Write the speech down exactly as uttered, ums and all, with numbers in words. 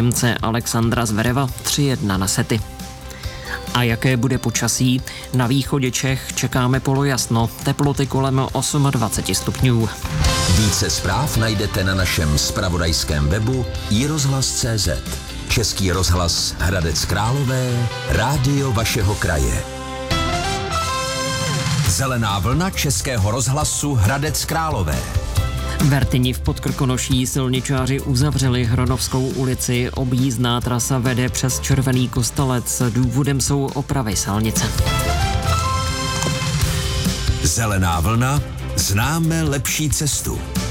Němce Alexandra Zvereva tři jedna na sety. A jaké bude počasí? Na východě Čech čekáme polojasno, teploty kolem dvacet osm stupňů. Více zpráv najdete na našem zpravodajském webu i rozhlas tečka cé zet. Český rozhlas Hradec Králové, rádio vašeho kraje. Zelená vlna Českého rozhlasu Hradec Králové. Vertyni v Podkrkonoší silničáři uzavřeli Hronovskou ulici. Objízdná trasa vede přes Červený Kostelec. Důvodem jsou opravy silnice. Zelená vlna, známe lepší cestu.